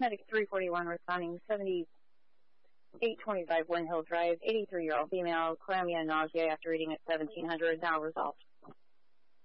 Medic 341 responding 7825 Win Hill Drive, 83-year-old female, chlamydia, nausea after eating at 1700, now resolved.